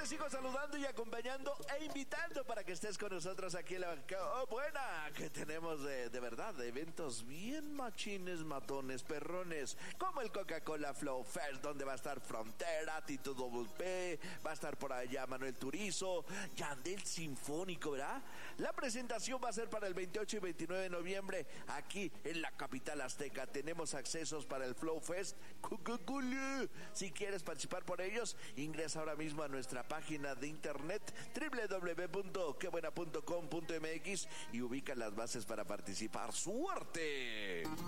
te sigo saludando y acompañando e invitando para que estés con nosotros aquí en la buena, que tenemos de verdad eventos bien machines, matones, perrones, como el Coca-Cola Flow Fest, donde va a estar Frontera, Tito Double P, va a estar por allá Manuel Turizo, Yandel Sinfónico, ¿verdad? La presentación va a ser para el 28 y 29 de noviembre aquí en la capital azteca. Tenemos accesos para el Flow Fest. Si quieres participar por ellos, ingresa ahora mismo a nuestra página de internet www.quebuena.com.mx y ubica las bases para participar. ¡Suerte!